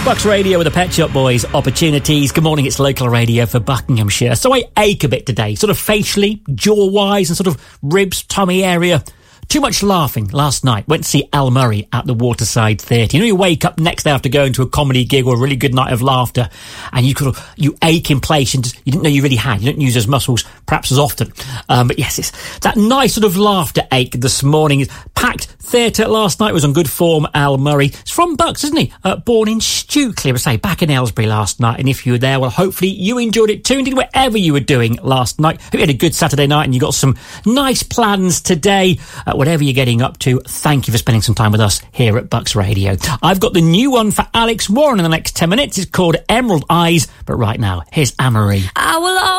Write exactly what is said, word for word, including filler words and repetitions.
Bucks Radio with the Pet Shop Boys opportunities. Good morning, it's local radio for Buckinghamshire. So I ache a bit today, sort of facially, jaw-wise and sort of ribs, tummy area. Too much laughing last night. Went to see Al Murray at the Waterside Theatre. You know, you wake up next day after going to a comedy gig or a really good night of laughter and you could, you ache in place and you didn't know you really had. You don't use those muscles perhaps as often. Um, but yes, it's that nice sort of laughter ache this morning. Packed theatre last night, was on good form, Al Murray. He's from Bucks, isn't he? Uh, born in Stukely, I say, back in Aylesbury last night. And if you were there, well, hopefully you enjoyed it too and did whatever you were doing last night. Hope you had a good Saturday night and you got some nice plans today. Uh, whatever you're getting up to, thank you for spending some time with us here at Bucks Radio. I've got the new one for Alex Warren in the next ten minutes. It's called Emerald Eyes. But right now, here's Anne-Marie. I will